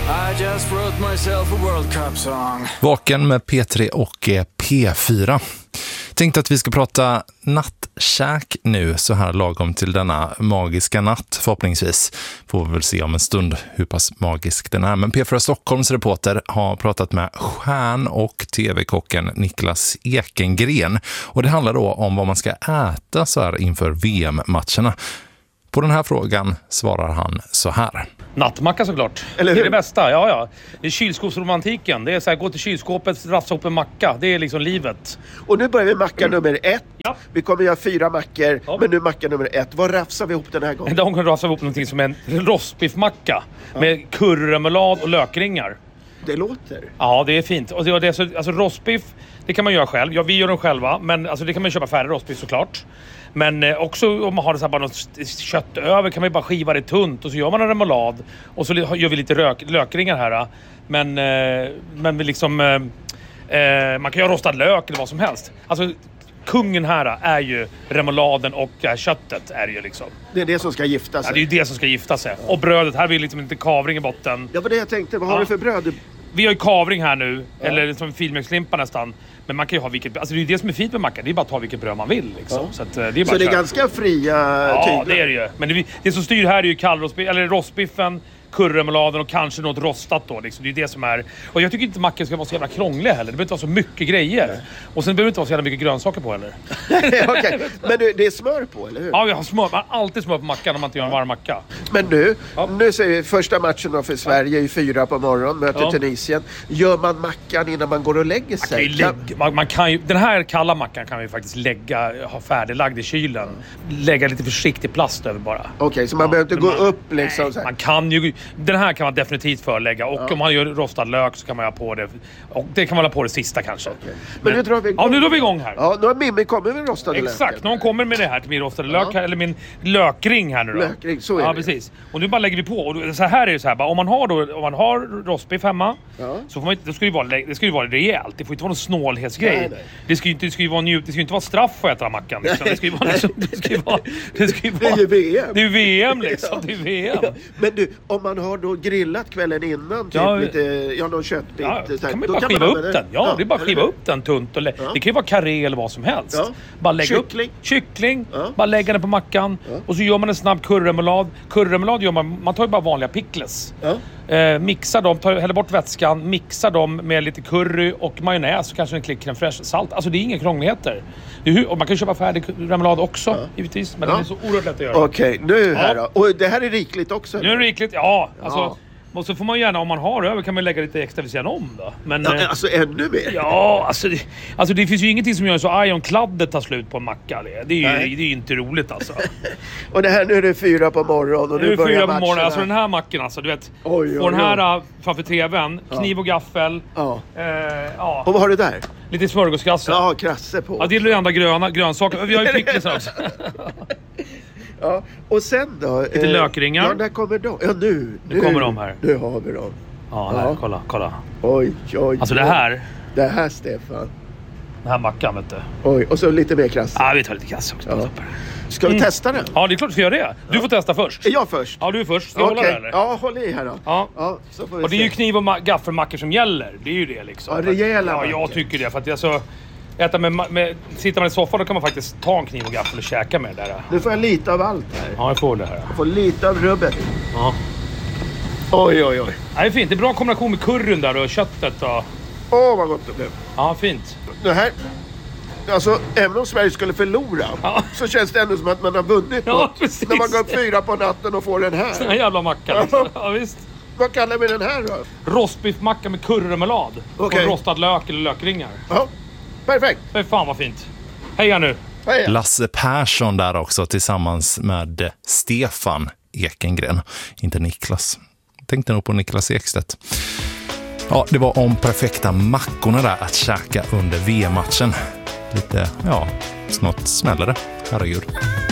I just wrote myself a World Cup song. Vaken med P3 och P4. Tänkte att vi ska prata nattkäk nu så här lagom till denna magiska natt förhoppningsvis. Får vi väl se om en stund hur pass magisk den är. Men P4 Stockholms reporter har pratat med stjärn- och tv-kocken Niklas Ekengren. Och det handlar då om vad man ska äta så här inför VM-matcherna. På den här frågan svarar han så här. Nattmacka såklart. Eller hur? Det är det bästa, ja. Det är kylskåpsromantiken. Det är så här, gå till kylskåpet, rafsa upp en macka. Det är liksom livet. Och nu börjar vi macka nummer 1. Ja. Vi kommer göra 4 mackor, Ja. men nu macka nummer 1. Vad rafsar vi ihop den här gången? De kan rafsa ihop någonting som en rostbiffmacka. Med curryremoulad och lökringar. Det låter. Ja, det är fint. Och det är så, alltså rostbiff, det kan man göra själv. Ja, vi gör dem själva. Men alltså, det kan man köpa färdig rostbiff såklart. Men också om man har det så här, bara något kött över kan man ju bara skiva det tunt. Och så gör man en remoulad. Och så gör vi lite lökringar här. Men vi liksom... man kan göra rostad lök eller vad som helst. Alltså... Kungen här är ju remouladen och köttet är ju liksom. Det är det som ska gifta sig. Ja, det är ju det som ska gifta sig. Och brödet, här har vi liksom lite kavring i botten. Ja, vad det jag tänkte. Vad har du för bröd? Vi har ju kavring här nu, eller som filmjölkslimpa nästan. Men man kan ju ha vilket, alltså det är ju det som är fint med mackan. Det är bara att ta vilket bröd man vill liksom. Ja. Så att, det är bara så det är ganska fria Ja, tyglar. det är det ju. Men det som styr här är ju kallrostbiff, eller rostbiffen, curryremouladen och kanske något rostat då liksom. Det är det som är. Och jag tycker inte mackan ska vara så jävla krånglig heller. Det behöver inte vara så mycket grejer. Och sen behöver det inte vara så jävla mycket grönsaker på heller. Okej. Men det är smör på, eller hur? Ja, vi har smör. Man har alltid smör på mackan om man inte gör en varm macka. Men nu ser vi första matchen då för Sverige i 4 på morgonen, möter Tunisien. Gör man mackan innan man går och lägger sig? Man kan ju, den här kalla mackan kan vi faktiskt ha färdiglagd i kylen. Lägga lite försiktig plast över bara. Okej, så man behöver inte gå upp liksom. Nej, så här. man kan ju, den här kan man definitivt förlägga. Och om man gör rostad lök så kan man ha på det. Och det kan man ha på det sista kanske. Okay. Men nu drar vi igång. Ja, nu drar vi igång här. Ja, nu har Mimmi kommit med rostade löken. Exakt, någon kommer med det här till min rostade lök här, eller min lökring här nu då. Lökring, så är ja, det. precis. Och nu bara lägger vi på. Och så här är det så här, bara, om man har rostbiff hemma så får man inte, det ska ju vara rejält. Det får inte vara någon snålhetsgrej. Nej. Det ska ju inte vara straff för att äta mackan liksom. Det ska ju vara liksom, det är ju VM. Det är ju VM liksom, det är VM. Ja. Men du, om man har då grillat kvällen innan typ någon köttbit. Ja, så här, kan man då bara kan skiva man upp den. Ja, det är bara att skiva upp den tunt. Och det kan ju vara karré eller vad som helst. Ja. Bara lägga Kyckling. upp kyckling. Bara lägga den på mackan. Och så gör man en snabb curryremoulad. Curryremoulad gör man tar ju bara vanliga pickles. Mixar dem, häller bort vätskan, mixar dem med lite curry och majonnäs och kanske en klick crème fraîche, salt. Alltså det är inga krångligheter. Och man kan köpa färdig remoulad också, givetvis. Men det är så oerhört lätt att göra. Okej, nu här då. Och det här är rikligt också? Nu är det rikligt, alltså... Och så får man gärna, om man har över, kan man lägga lite extra vid sidan om då. Men, alltså ännu mer? Ja, alltså det finns ju ingenting som gör så aj om kladdet tar slut på en macka. Det är ju inte roligt alltså. Och det här, nu är det 4 på morgonen och nu börjar 4 på matchen. morgonen, alltså den här mackan alltså, du vet. Och den här framför tvn, kniv och gaffel. Och vad har du där? Lite smörgåskrasse. Ja, krasse på. Ja, det är det enda grönsaker. Vi har ju pickles också. Ja, och sen då? Lite lökringar. Ja, där kommer de. Ja, nu kommer de här. Nu har vi dem. Ja, här, kolla. Oj. Alltså det här, Stefan. den här mackan vet du. Oj, och så lite mer krasse. Ja, vi tar lite krasse också. Ja. Ska vi testa den? Ja, det är klart du ska göra det. Du får testa först. Är jag först? Ja, du är först. Ska jag hålla det eller? Ja, håll i här då. Ja. Så får vi Och det är ju se. kniv och gaffelmackor som gäller. Det är ju det liksom. Ja, rejäla Ja, jag mackor. tycker det. För att alltså, sitter man i soffan då kan man faktiskt ta en kniv och gaffel och käka med det där. Nu får jag lite av allt här. Ja, jag får det här. Jag får lite av rubbet. Ja. Oj. Ja, det är fint. Det är bra kombination med curryn där och köttet. Och... Vad gott det blev. Ja, fint. Det här... Alltså, även om Sverige skulle förlora så känns det ändå som att man har vunnit något. Precis. När man går upp 4 på natten och får den här. Den här jävla mackan. Liksom. Ja, visst. Vad kallar vi den här då? Rostbiffmacka med curryremoulad. Okej. Och rostad lök eller lökringar. Ja, perfekt. Fy fan vad fint. Heja nu. Heja. Lasse Persson där också tillsammans med Stefan Ekengren. Inte Niklas. Tänkte nog på Niklas Ekstedt. Ja, det var om perfekta mackorna där att käka under VM-matchen. Lite, snart smäller det. Herregud.